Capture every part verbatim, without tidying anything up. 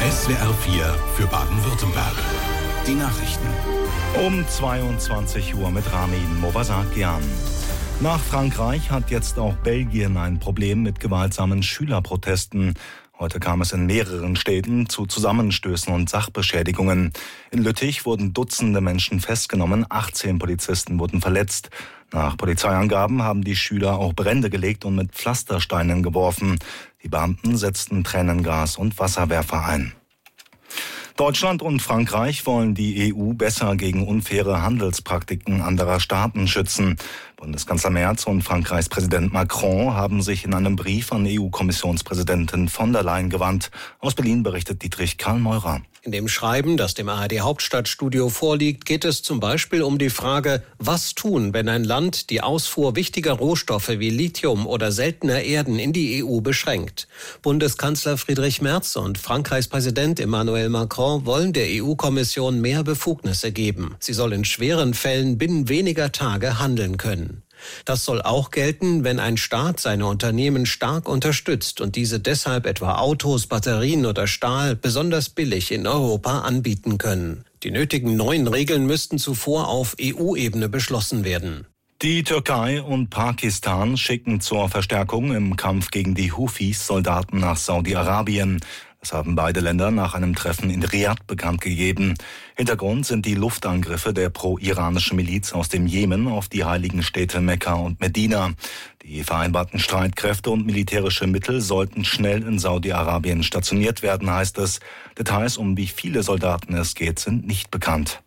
S W R vier für Baden-Württemberg. Die Nachrichten. Um zweiundzwanzig Uhr mit Ramin Movasakian. Nach Frankreich hat jetzt auch Belgien ein Problem mit gewaltsamen Schülerprotesten. Heute kam es in mehreren Städten zu Zusammenstößen und Sachbeschädigungen. In Lüttich wurden Dutzende Menschen festgenommen, achtzehn Polizisten wurden verletzt. Nach Polizeiangaben haben die Schüler auch Brände gelegt und mit Pflastersteinen geworfen. Die Beamten setzten Tränengas und Wasserwerfer ein. Deutschland und Frankreich wollen die E U besser gegen unfaire Handelspraktiken anderer Staaten schützen. Bundeskanzler Merz und Frankreichs Präsident Macron haben sich in einem Brief an E U-Kommissionspräsidentin von der Leyen gewandt. Aus Berlin berichtet Dietrich Karl-Meurer. In dem Schreiben, das dem A R D-Hauptstadtstudio vorliegt, geht es zum Beispiel um die Frage, was tun, wenn ein Land die Ausfuhr wichtiger Rohstoffe wie Lithium oder seltener Erden in die E U beschränkt. Bundeskanzler Friedrich Merz und Frankreichs Präsident Emmanuel Macron wollen der E U-Kommission mehr Befugnisse geben. Sie soll in schweren Fällen binnen weniger Tage handeln können. Das soll auch gelten, wenn ein Staat seine Unternehmen stark unterstützt und diese deshalb etwa Autos, Batterien oder Stahl besonders billig in Europa anbieten können. Die nötigen neuen Regeln müssten zuvor auf E U-Ebene beschlossen werden. Die Türkei und Pakistan schicken zur Verstärkung im Kampf gegen die Houthis Soldaten nach Saudi-Arabien. Das haben beide Länder nach einem Treffen in Riad bekannt gegeben. Hintergrund sind die Luftangriffe der pro-iranischen Miliz aus dem Jemen auf die heiligen Städte Mekka und Medina. Die vereinbarten Streitkräfte und militärische Mittel sollten schnell in Saudi-Arabien stationiert werden, heißt es. Details, um wie viele Soldaten es geht, sind nicht bekannt.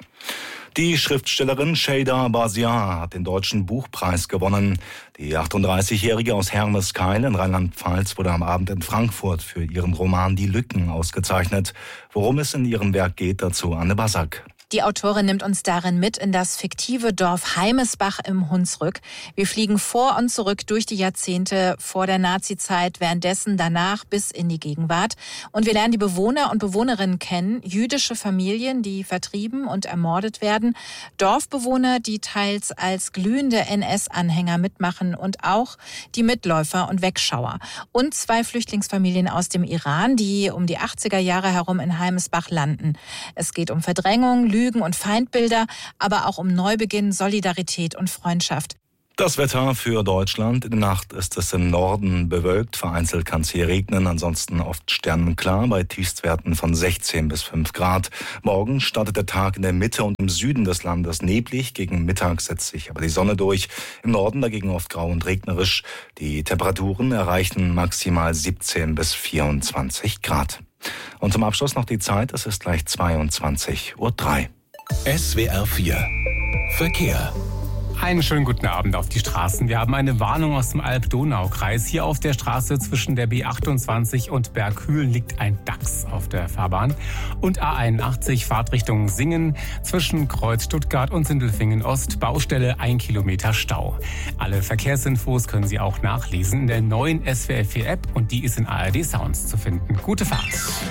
Die Schriftstellerin Şeyda Bazia hat den Deutschen Buchpreis gewonnen. Die achtunddreißigjährige aus Hermeskeil in Rheinland-Pfalz wurde am Abend in Frankfurt für ihren Roman Die Lücken ausgezeichnet. Worum es in ihrem Werk geht, dazu Anne Basak. Die Autorin nimmt uns darin mit in das fiktive Dorf Heimesbach im Hunsrück. Wir fliegen vor und zurück durch die Jahrzehnte vor der Nazizeit, währenddessen, danach bis in die Gegenwart. Und wir lernen die Bewohner und Bewohnerinnen kennen, jüdische Familien, die vertrieben und ermordet werden, Dorfbewohner, die teils als glühende N S-Anhänger mitmachen und auch die Mitläufer und Wegschauer. Und zwei Flüchtlingsfamilien aus dem Iran, die um die achtziger Jahre herum in Heimesbach landen. Es geht um Verdrängung, Lügen und Feindbilder, aber auch um Neubeginn, Solidarität und Freundschaft. Das Wetter für Deutschland. In der Nacht ist es im Norden bewölkt. Vereinzelt kann es hier regnen, ansonsten oft sternenklar bei Tiefstwerten von sechzehn bis fünf Grad. Morgen startet der Tag in der Mitte und im Süden des Landes neblig. Gegen Mittag setzt sich aber die Sonne durch. Im Norden dagegen oft grau und regnerisch. Die Temperaturen erreichen maximal siebzehn bis vierundzwanzig Grad. Und zum Abschluss noch die Zeit. Es ist gleich zweiundzwanzig Uhr drei. S W R vier Verkehr. Einen schönen guten Abend auf die Straßen. Wir haben eine Warnung aus dem Alb-Donau-Kreis. Hier auf der Straße zwischen der B achtundzwanzig und Berghülen liegt ein Dachs auf der Fahrbahn. Und A einundachtzig Fahrtrichtung Singen zwischen Kreuz Stuttgart und Sindelfingen Ost. Baustelle ein Kilometer Stau. Alle Verkehrsinfos können Sie auch nachlesen in der neuen S W R vier App und die ist in A R D Sounds zu finden. Gute Fahrt.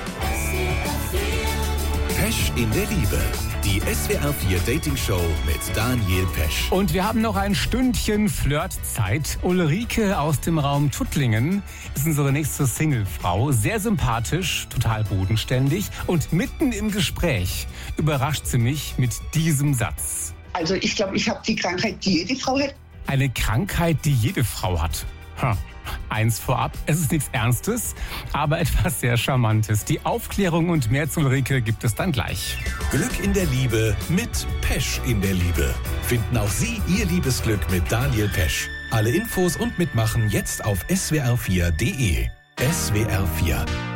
Pesch in der Liebe. Die S W R vier Dating-Show mit Daniel Pesch. Und wir haben noch ein Stündchen Flirtzeit. Ulrike aus dem Raum Tuttlingen ist unsere nächste Singlefrau. Sehr sympathisch, total bodenständig. Und mitten im Gespräch überrascht sie mich mit diesem Satz. Also ich glaube, ich habe die Krankheit, die jede Frau hat. Eine Krankheit, die jede Frau hat. Ha. Eins vorab, es ist nichts Ernstes, aber etwas sehr Charmantes. Die Aufklärung und mehr zu Ulrike gibt es dann gleich. Glück in der Liebe mit Pesch in der Liebe. Finden auch Sie Ihr Liebesglück mit Daniel Pesch. Alle Infos und Mitmachen jetzt auf S W R vier Punkt D E. S W R vier